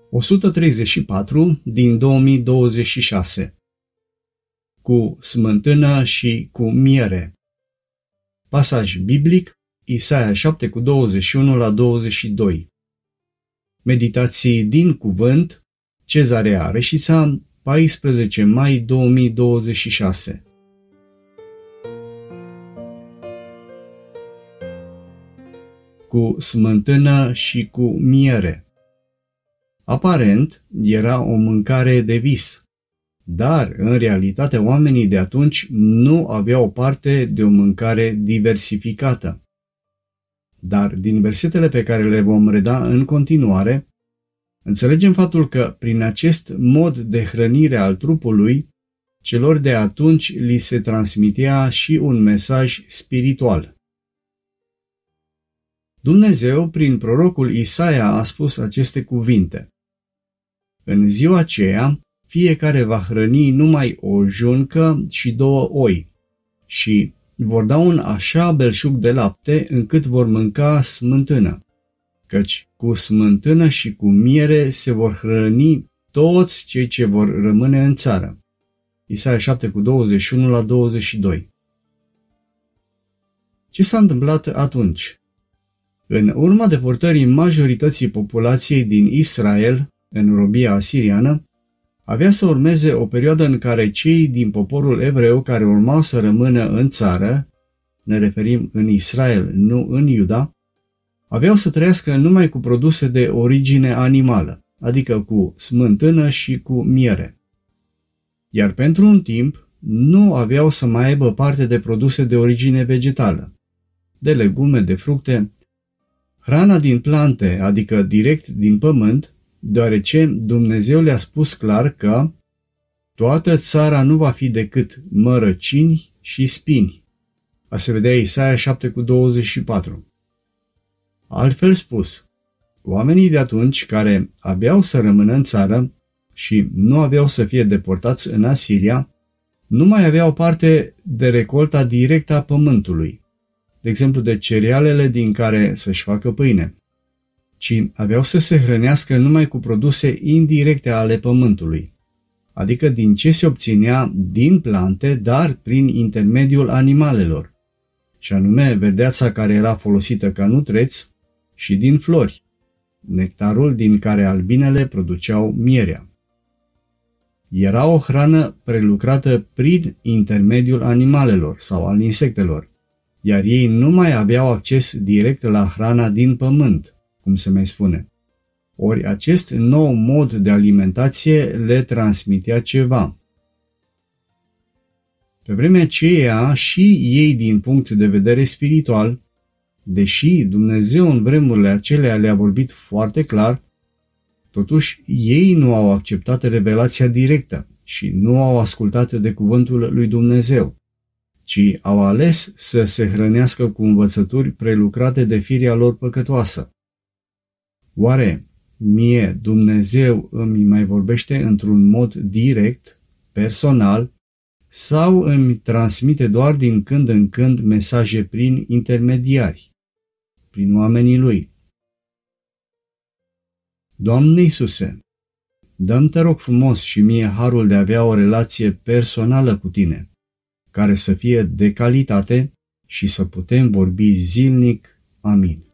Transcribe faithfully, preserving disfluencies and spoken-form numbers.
o sută treizeci și patru din două mii douăzeci și șase. Cu smântână și cu miere. Pasaj biblic, Isaia șapte cu douăzeci și unu la douăzeci și doi. Meditații din cuvânt, Cezarea Reșița, paisprezece mai două mii douăzeci și șase. Cu smântână și cu miere. Aparent, era o mâncare de vis, dar, în realitate, oamenii de atunci nu aveau parte de o mâncare diversificată. Dar, din versetele pe care le vom reda în continuare, înțelegem faptul că, prin acest mod de hrănire al trupului, celor de atunci li se transmitea și un mesaj spiritual. Dumnezeu, prin prorocul Isaia, a spus aceste cuvinte: în ziua aceea, fiecare va hrăni numai o juncă și două oi și vor da un așa belșug de lapte încât vor mânca smântână, căci cu smântână și cu miere se vor hrăni toți cei ce vor rămâne în țară. Isaia șapte cu douăzeci și unu la douăzeci și doi. Ce s-a întâmplat atunci? În urma deportării majorității populației din Israel în robia asiriană, avea să urmeze o perioadă în care cei din poporul evreu care urmau să rămână în țară, ne referim în Israel, nu în Iuda, aveau să trăiască numai cu produse de origine animală, adică cu smântână și cu miere. Iar pentru un timp nu aveau să mai aibă parte de produse de origine vegetală, de legume, de fructe, hrana din plante, adică direct din pământ, deoarece Dumnezeu le-a spus clar că toată țara nu va fi decât mărăcini și spini. A se vedea Isaia șapte cu douăzeci și patru. Altfel spus, oamenii de atunci care aveau să rămână în țară și nu aveau să fie deportați în Asiria, nu mai aveau parte de recolta directă a pământului, de exemplu de cerealele din care să-și facă pâine, ci aveau să se hrănească numai cu produse indirecte ale pământului, adică din ce se obținea din plante, dar prin intermediul animalelor, și anume verdeața care era folosită ca nutreț și din flori, nectarul din care albinele produceau mierea. Era o hrană prelucrată prin intermediul animalelor sau al insectelor, iar ei nu mai aveau acces direct la hrana din pământ, cum se mai spune. Ori acest nou mod de alimentație le transmitea ceva. Pe vremea aceea și ei din punct de vedere spiritual, deși Dumnezeu în vremurile acelea le-a vorbit foarte clar, totuși ei nu au acceptat revelația directă și nu au ascultat de cuvântul lui Dumnezeu, ci au ales să se hrănească cu învățături prelucrate de firea lor păcătoasă. Oare mie Dumnezeu îmi mai vorbește într-un mod direct, personal, sau îmi transmite doar din când în când mesaje prin intermediari, prin oamenii Lui? Doamne Iisuse, dă-mi, te rog frumos, și mie harul de a avea o relație personală cu Tine, care să fie de calitate și să putem vorbi zilnic. Amin.